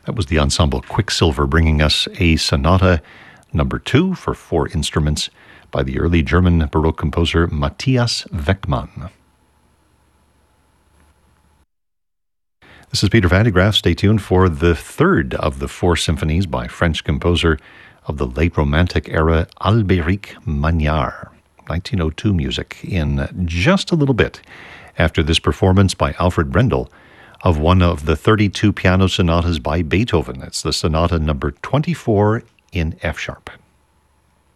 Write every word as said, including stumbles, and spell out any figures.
That was the ensemble Quicksilver bringing us a sonata number two for four instruments by the early German Baroque composer Matthias Weckmann. This is Peter Van de Graaff. Stay tuned for the third of the four symphonies by French composer of the late Romantic era, Albéric Magnard. nineteen oh two music in just a little bit after this performance by Alfred Brendel of one of the thirty-two piano sonatas by Beethoven. It's the sonata number twenty-four in F sharp.